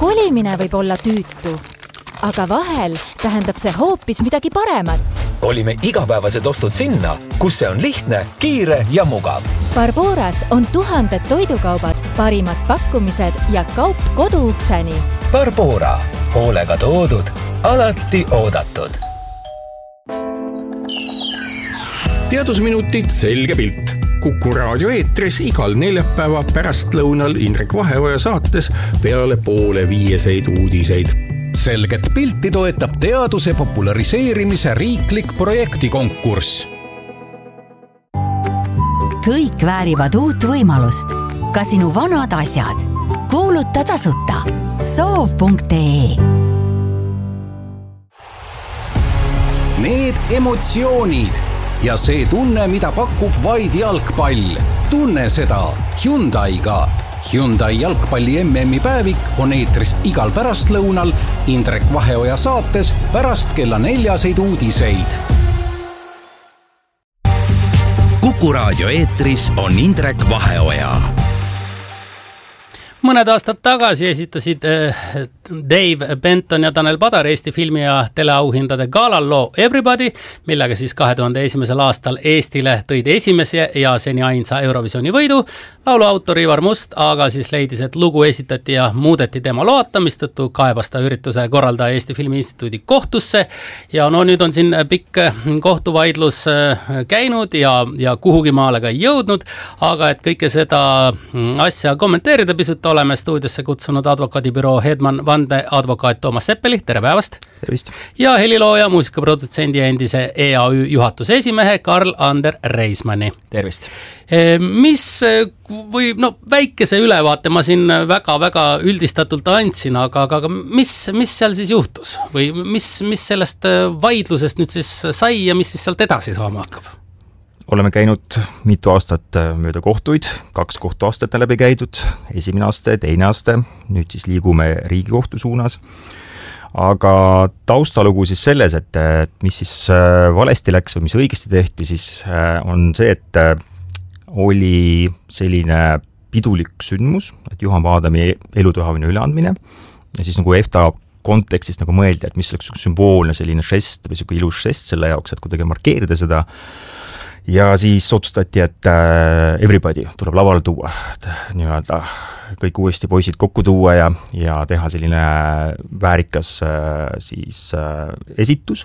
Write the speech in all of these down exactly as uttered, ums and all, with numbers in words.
Kolimine võib olla tüütu, aga vahel tähendab see hoopis midagi paremat. Kolime igapäevased ostud sinna, kus see on lihtne, kiire ja mugav. Barboras on tuhanded toidukaubad, parimad pakkumised ja kaup koduukseni. Barbora, hoolega toodud, alati oodatud. Teadusminutid selge pilt. Kuku raadio eetris igal neljapäeva pärastlõunal Indrek Vaheoja saates peale poole viieseid uudiseid. Selget pilti toetab teaduse populariseerimise riiklik projektikonkurss. Kõik väärivad uut võimalust. Ka sinu vanad asjad. Kuuluta tasuta. soov punkt ee. Need emotsioonid ja see tunne, mida pakub vaid jalgpall. Tunne seda Hyundai'ga. Hyundai jalgpalli M M-i päevik on eetris igal pärastlõunal Indrek Vaheoja saates pärast kella neljaseid uudiseid. Kuku raadio eetris on Indrek Vaheoja. Mõned aastad tagasi esitasid Dave Benton ja Tanel Padar Eesti filmi- ja teleauhindade galal loo Everybody, millega siis kahe tuhande esimesel aastal Eestile tõid esimese ja seni ainsa Eurovisiooni võidu. Laulu autor Ivar Must aga siis leidis, et lugu esitati ja muudeti tema loata, mistõttu kaebas ta ürituse korraldaja Eesti Filmi Instituudi kohtusse. Ja no nüüd on siin pikk kohtuvaidlus käinud ja, ja kuhugi maale ka jõudnud, aga et kõike seda asja kommenteerida pisut oleme stuudiosse kutsunud advokaadibüroo Hedman Vande advokaat Toomas Seppeli, tere päevast! Tervist! Ja helilooja, muusikaprodutsendi ja endise E A Ü juhatuse esimehe Karl-Ander Reismanni. Tervist! Mis või no väikese ülevaate ma siin väga-väga üldistatult andsin, aga, aga mis, mis seal siis juhtus? Või mis, mis sellest vaidlusest nüüd siis sai ja mis siis sealt edasi saama hakkab? Oleme käinud mitu aastat mööda kohtuid, kaks kohtuastet on läbi käidud, esimene aste, teine aste, nüüd siis liigume Riigikohtu suunas. Aga taustalugu siis selles, et mis siis valesti läks või mis õigesti tehti, siis on see, et oli selline pidulik sündmus, et Juhan Vaadami elutöhavine üleandmine ja siis nagu E F T A kontekstist nagu mõeldi, et mis oleks sümboolne selline žest või selline ilus žest selle jaoks, et kuidagi markeerida seda. Ja siis otsustati, et Everybody tuleb lavale tuua, et nii-öelda kõik uuesti poisid kokku tuua ja, ja teha selline väärikas siis esitus.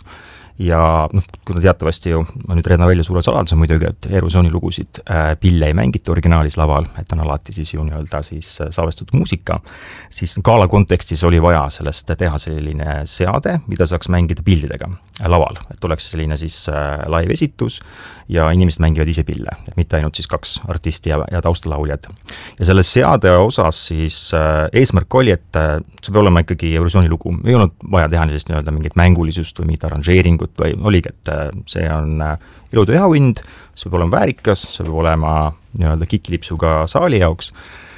Ja noh, kuna teatavasti ju, ma nüüd reedan välja suure saladuse muidugi, et Eurovisiooni lugusid äh, pille ei mängita originaalis laval, et on alati siis ju nii-öelda siis salvestatud muusika, siis gala kontekstis oli vaja sellest teha selline seade, mida saaks mängida pillidega laval, et oleks selline siis äh, live esitus ja inimesed mängivad ise pille, et mitte ainult siis kaks artisti ja, ja taustalauljad. Ja selle seade osas siis äh, eesmärk oli, et äh, see peab olema ikkagi Eurovisiooni lugu, ei olnud vaja teha sellist nii-öelda mingit mängulisust või mingit arranžeeringut, või oligi, et see on ilutöö auhind, see peab olema väärikas, see peab olema nii-öelda kikilipsuga saali jaoks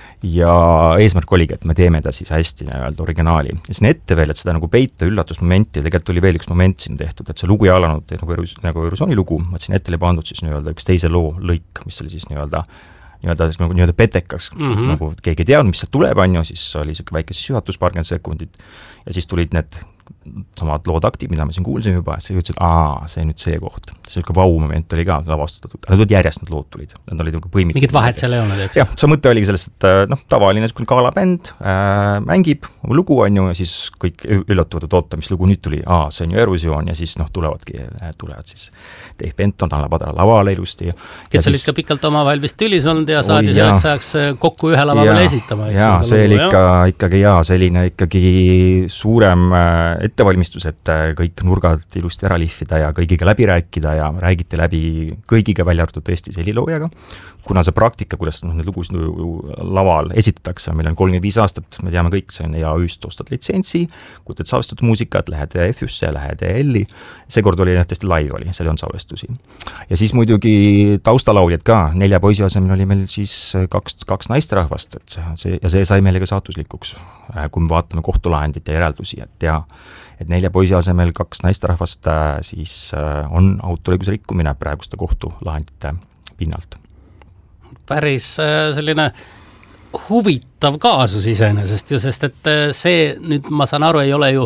ja eesmärk oligi, et me teeme ta siis hästi nii-öelda originaali. Ja siin ette veel, et seda nagu peita üllatusmomenti ja tegelikult oli veel üks moment siin tehtud, et see lugu ei alanud nagu, nagu Eurovisiooni lugu, vaid siin ette oli pandud siis nii-öelda üks teise loo lõik, mis oli siis nii-öelda nii-öelda, nagu nii-öelda petekaks, mm-hmm. nagu keegi ei teadnud, mis sealt tuleb, on ju, siis oli selline väike siis juhatus, paarkümmend sekundit ja siis tulid need samad loodaktid, mida me siin kuulsime juba, et see ütles, et aa, see nüüd see koht. See ka vau-moment oli ka lavastatud. Nad tulid järjest, need lood tulid. Nad olid nagu põimitud. Mingid vahet seal ei olnud, eks? Jah, see mõte oligi sellest, et noh, tavaline galabänd äh, mängib oma lugu, on ju, ja siis kõik üllatuvad, et oota, mis lugu nüüd tuli. Aa, see on ju Eurovisioon ja siis noh, tulevadki, tulevad siis Dave Benton, Tanel Padar lavale ilusti. Kes olid ka pikalt omavahel vist tülis olnud ja saadi selleks ajaks kokku ühe lava peale esitama. Jaa, see oli ikka, ikkagi jaa, selline ikkagi suurem ettevalmistus, et kõik nurgad ilusti ära lihvida ja kõigiga läbi rääkida ja räägiti läbi kõigiga välja arvatud tõesti seliloojaga. Kuna see praktika, kuidas noh, need lugus laval esitatakse, meil on kolmkümmend viis aastat, me teame kõik, see on E A Ü-st ostad litsentsi, kutad salvestatud muusikat, lähed F Ü-sse, lähed E L-i. Seekord oli tõesti live oli, seal on salvestusi. Ja siis muidugi taustalauljad ka, nelja poisi asemel oli meil siis kaks, kaks naisterahvast, et see, ja see sai meile ka saatuslikuks, kui me vaatame kohtulahendit ja järeldusi, et ja et nelja poisi asemel kaks naisterahvast siis on autoriõiguse rikkumine praeguste kohtulahendite pinnalt. Päris selline huvitav huvitav kaasus iseenesest ju, sest et see nüüd ma saan aru, ei ole ju,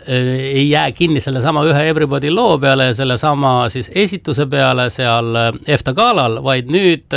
ei jää kinni selle sama ühe Everybody loo peale ja selle sama siis esituse peale seal EFTA galal, vaid nüüd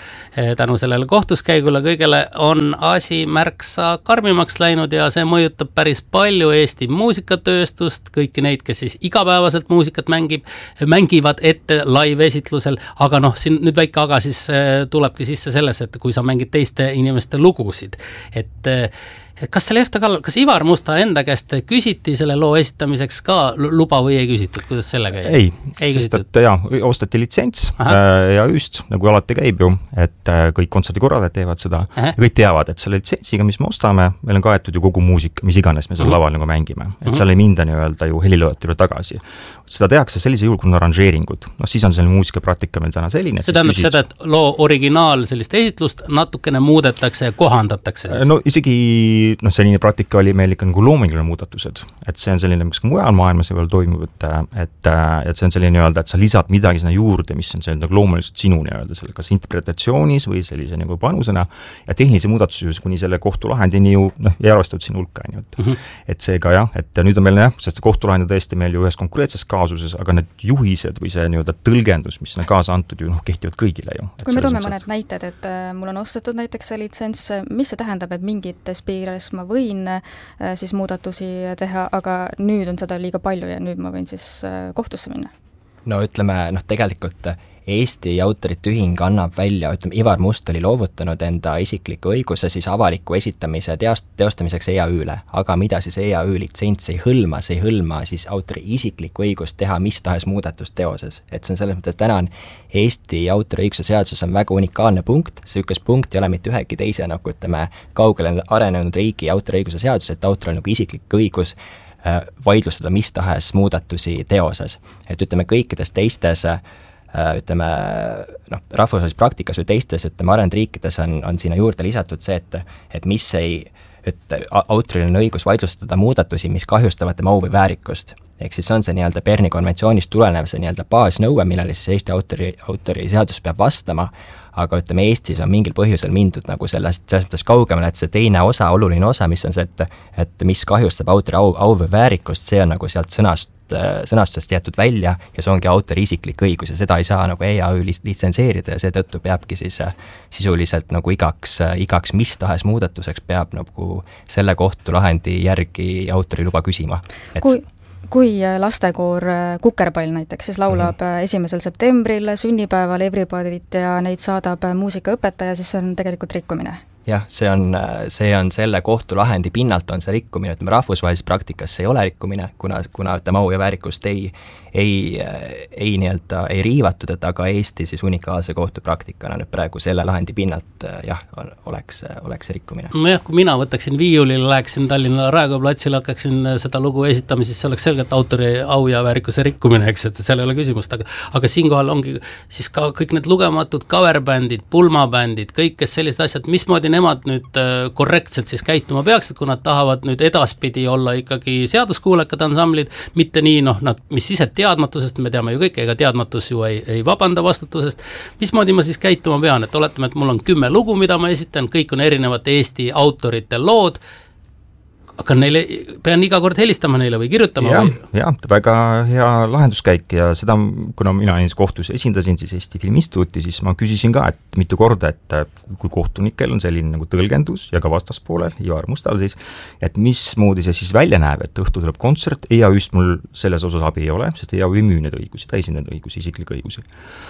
tänu sellele kohtuskäigule kõigele on asi märksa karmimaks läinud ja see mõjutab päris palju Eesti muusikatööstust, kõiki neid, kes siis igapäevaselt muusikat mängib, mängivad ette live-esitlusel, aga noh, siin nüüd väike aga siis tulebki sisse selles, et kui sa mängid teiste inimeste lugusid, et kas selle EFTA galal, kas Ivar Musta enda käest küsiti selle loo esitamiseks ka luba või ei küsitud, kuidas sellega ei? Ei, sest et jaa, ostati litsents ja just, nagu alati käib ju, et kõik kontserdikorraldajad teevad seda Aha. ja kõik teavad, et selle litsentsiga, mis me ostame, meil on kaetud ju kogu muusika, mis iganes me seal mm-hmm. laval nagu mängime, et mm-hmm. seal ei minda nii-öelda ju heliloojatil tagasi. Seda tehakse sellise juhul, kui on aranžeeringud. No siis on selline muusikapraktika meil täna selline. See tähendab seda, et loo originaal sellist esitlust natukene muudetakse ja kohandatakse. Siis. No isegi noh, selline praktika oli meil ikka nagu loominguline muudatused, et see on selline, mis mujal maailmas ei ole toimub, et, et, et see on selline nii-öelda, et sa lisad midagi sinna juurde, mis on selline nagu loomuliselt sinu nii-öelda selle kas interpretatsioonis või sellise nagu panusena ja tehnilise muudatuse kuni selle kohtulahendini ju noh, ei arvestatud siin hulka, et, mm-hmm. et seega jah, et nüüd on meil jah, sest kohtulahend on tõesti meil ju ühes konkreetses kaasuses, aga need juhised või see nii-öelda tõlgendus, mis on kaasa antud ju noh, kehtivad kõigile ju. Kui me toome mõned näited, et äh, mul on ostetud näiteks see litsents, mis see tähendab, et mingites piires ma võin siis muudatusi teha, aga nüüd on seda liiga palju ja nüüd ma võin siis kohtusse minna? No ütleme, noh tegelikult Eesti autorite ühing annab välja, ütleme, Ivar Must oli loovutanud enda isikliku õiguse siis avaliku esitamise teost, teostamiseks E A Ü-le, aga mida siis E A Ü litsents ei hõlma, see ei hõlma siis autori isikliku õigust teha mis tahes muudatust teoses. Et see on selles mõttes, täna on Eesti autori õiguse seaduses on väga unikaalne punkt, sihukest punkt ei ole mitte ühegi teise, nagu ütleme, kaugele arenenud riigi autori õiguse seadus, et autoril on nagu isiklik õigus äh, vaidlustada mis tahes muudatusi teoses. Et ütleme, kõikides teistes ütleme, noh, rahvusvahelises praktikas või teistes, ütleme, arenenud riikides on, on sinna juurde lisatud see, et, et mis ei, et autoril on õigus vaidlustada muudatusi, mis kahjustavad tema au või väärikust. Ehk siis on see nii-öelda Berni konventsioonist tulenev see nii-öelda baasnõue, millele siis Eesti autori, autori seadus peab vastama, aga ütleme, Eestis on mingil põhjusel mindud nagu sellest, selles mõttes kaugemale, et see teine osa, oluline osa, mis on see, et, et mis kahjustab autori au, au või väärikust, see on nagu sealt sõnast, sõnastusest jäetud välja ja see ongi autori isiklik õigus ja seda ei saa nagu E A Ü litsenseerida ja seetõttu peabki siis sisuliselt nagu igaks, igaks mis tahes muudatuseks peab nagu selle kohtulahendi järgi autori luba küsima. Et kui kui lastekoor Kukerpall näiteks siis laulab mm-hmm. esimesel septembril sünnipäeval Everybodyt ja neid saadab muusikaõpetaja, siis see on tegelikult rikkumine. Jah, see on, see on selle kohtulahendi pinnalt on see rikkumine, ütleme rahvusvahelises praktikas see ei ole rikkumine, kuna, kuna ütleme au ja väärikust ei, ei, ei, nii-öelda, ei riivatud, et aga Eesti siis unikaalse kohtupraktikana nüüd praegu selle lahendi pinnalt jah, oleks, oleks rikkumine. No jah, kui mina võtaksin viiulile, läheksin Tallinna Raekoja platsile, hakkaksin seda lugu esitama, siis see oleks selgelt autori au ja väärikuse rikkumine, eks, et seal ei ole küsimust, aga, aga siinkohal ongi siis ka kõik need lugematud coverbändid, pulmabändid, kõik, kes sellised asjad, mismoodi nemad nüüd korrektselt siis käituma peaksid, kui nad tahavad nüüd edaspidi olla ikkagi seaduskuulekad ansamblid, mitte nii, noh, nad, mis ise teadmatusest, me teame ju kõik, ega teadmatus ju ei, ei vabanda vastutusest, mismoodi ma siis käituma pean, et oletame, et mul on kümme lugu, mida ma esitan, kõik on erinevate Eesti autorite lood, aga neile, pean iga kord helistama neile või kirjutama? Jah, või? jah, väga hea lahenduskäik ja seda, kuna mina kohtus esindasin siis Eesti Filminstituuti, siis ma küsisin ka, et mitu korda, et kui kohtunikel on selline nagu tõlgendus ja ka vastaspoolel, Ivar Mustal siis, et mismoodi see siis välja näeb, et õhtu tuleb kontsert, E A Ü-st mul selles osas abi ei ole, sest E A Ü ei müü need õigusi, ta esineb need õigusi, isiklik õigusi.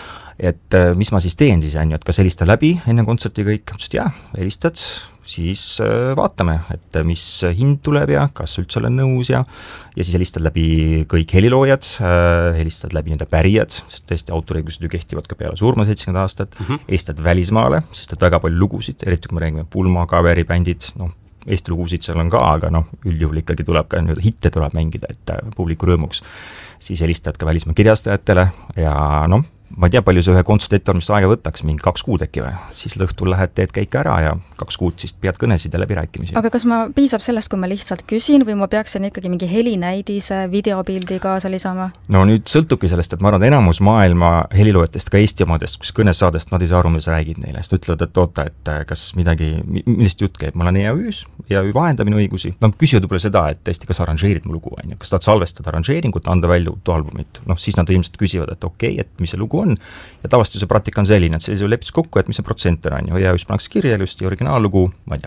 Et mis ma siis teen siis, on ju, et kas helista läbi enne kontserti kõik, ütlesid jah, helistad, siis vaatame, et mis hind tuleb ja kas üldse olen nõus ja ja siis helistad läbi kõik heliloojad, helistad läbi nende pärijad, sest tõesti autoriõigused ju kehtivad ka peale surma seitsekümmend aastat, mm-hmm. helistad välismaale, sest et väga palju lugusid, eriti kui me räägime pulma, kaveribändid, noh, Eesti lugusid seal on ka, aga noh, üldjuhul ikkagi tuleb ka nüüd hitte tuleb mängida, et publiku rõõmuks. Siis helistad ka välismaa kirjastajatele ja noh, ma ei tea, palju see ühe kontserdi ettevalmist aega võtaks, mingi kaks kuud äkki või, siis õhtul lähed, teed käike ära ja kaks kuud siis pead kõnesid ja läbirääkimisi. aga kas ma, piisab sellest, kui ma lihtsalt küsin või ma peaksin ikkagi mingi helinäidise, videopildi kaasa lisama? No nüüd sõltubki sellest, et ma arvan, et enamus maailma heliloojatest, ka Eesti omadest, kus kõnesaadest nad ei saa aru, mida sa räägid neile, sest ütlevad, et oota, et kas midagi, millist jutt käib, ma olen E A Ü-s, E A Ü vahendab minu õigusi, nad küsivad võib-olla seda, et tõesti, kas arranžeerid mu lugu, on ju, kas tahad salvestada arranžeeringut, anda välja uut albumit, noh siis nad ilmselt küsivad, et okei okay,, et mis see lugu on, ja tavaliselt see praktika on selline, et sellisel lepis kokku, et mis see protsenter on ju, E A Ü-s pannakse kirja ilusti originaallugu, ma ei tea,